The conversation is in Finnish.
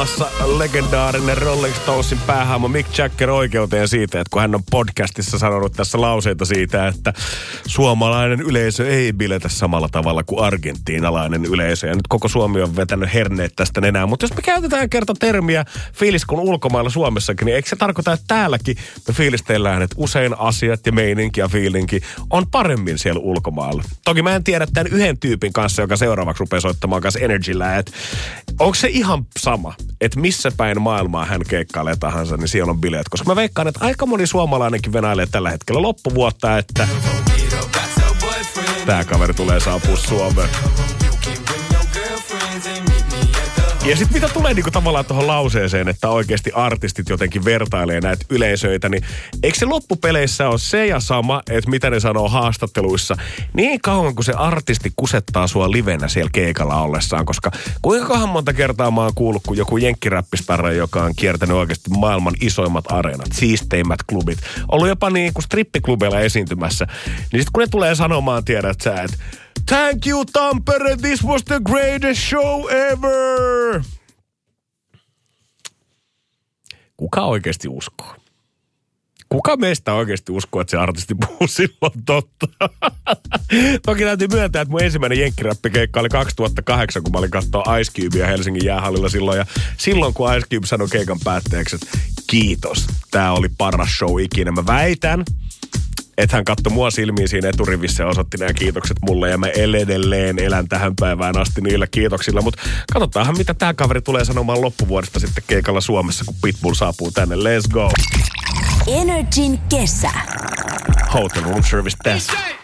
saamassa legendaarinen Rolling Stonesin päähahmo Mick Jagger oikeuteen siitä, että kun hän on podcastissa sanonut tässä lauseita siitä, että suomalainen yleisö ei biletä samalla tavalla kuin argentiinalainen yleisö. Ja nyt koko Suomi on vetänyt herneet tästä nenään. Mutta jos me käytetään kerta termiä fiilis kun ulkomailla Suomessakin, niin eikö se tarkoita, että täälläkin me fiilistellään, että usein asiat ja meininki ja fiilinki on paremmin siellä ulkomailla. Toki mä en tiedä tämän yhden tyypin kanssa, joka seuraavaksi rupeaa soittamaan kanssa Energyllä, että onko se ihan sama, että missä päin maailmaa hän keikkailee tahansa, niin siellä on bileet. Koska mä veikkaan, että aika moni suomalainenkin venailee tällä hetkellä loppuvuotta, että tää kaveri tulee saapua Suomeen. Ja sitten mitä tulee niinku tavallaan tuohon lauseeseen, että oikeasti artistit jotenkin vertailee näitä yleisöitä, niin eikö se loppupeleissä ole se ja sama, että mitä ne sanoo haastatteluissa, niin kauan kuin se artisti kusettaa sua livenä siellä keikalla ollessaan, koska kuinka monta kertaa mä oon kuullut, kun joku jenkkiräppispärrä, joka on kiertänyt oikeasti maailman isoimmat areenat, siisteimmät klubit, ollut jopa niin kuin strippiklubeilla esiintymässä, niin sitten kun ne tulee sanomaan, tiedät sä, että thank you Tampere, this was the greatest show ever. Kuka oikeasti uskoo? Kuka meistä oikeasti uskoo, että se artisti puhuu silloin totta? Toki täytyy myöntää, että mun ensimmäinen jenkkiräppikeikka oli 2008, kun mä olin katsoa Ice Cubea Helsingin jäähallilla silloin. Ja silloin, kun Ice Cube sanoi keikan päätteeksi, että kiitos, tää oli paras show ikinä. Mä väitän, että hän katsoi mua silmiin siinä eturivissä ja osoitti nämä kiitokset mulle. Ja mä edelleen elän tähän päivään asti niillä kiitoksilla. Mutta katsotaanhan, mitä tämä kaveri tulee sanomaan loppuvuodesta sitten keikalla Suomessa, kun Pitbull saapuu tänne. Let's go! Energin kesä. Hotel Room Service tässä.